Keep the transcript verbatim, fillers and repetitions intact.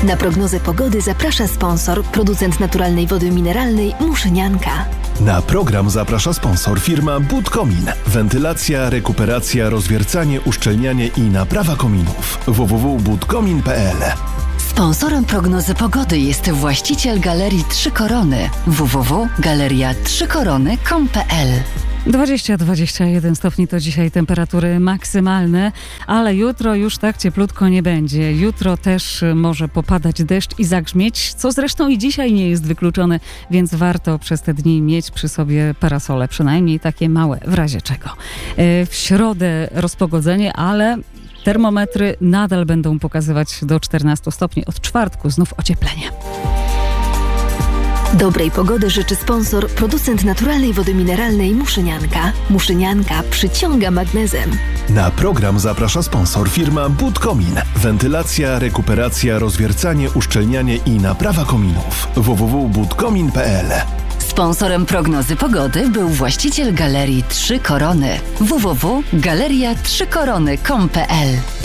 Na prognozę pogody zaprasza sponsor, producent naturalnej wody mineralnej Muszynianka. Na program zaprasza sponsor firma Budkomin. Wentylacja, rekuperacja, rozwiercanie, uszczelnianie i naprawa kominów. w w w kropka budkomin kropka p l. Sponsorem prognozy pogody jest właściciel Galerii Trzy Korony. w w w kropka galeria trzy korony kropka com kropka p l. dwadzieścia do dwudziestu jeden stopni to dzisiaj temperatury maksymalne, ale jutro już tak cieplutko nie będzie. Jutro też może popadać deszcz i zagrzmieć, co zresztą i dzisiaj nie jest wykluczone, więc warto przez te dni mieć przy sobie parasole, przynajmniej takie małe, w razie czego. W środę rozpogodzenie, ale termometry nadal będą pokazywać do czternastu stopni. Od czwartku znów ocieplenie. Dobrej pogody życzy sponsor, producent naturalnej wody mineralnej Muszynianka. Muszynianka przyciąga magnezem. Na program zaprasza sponsor firma Budkomin. Wentylacja, rekuperacja, rozwiercanie, uszczelnianie i naprawa kominów. w w w kropka budkomin kropka p l. Sponsorem prognozy pogody był właściciel Galerii Trzy Korony. w w w kropka galeria trzy korony kropka com kropka p l.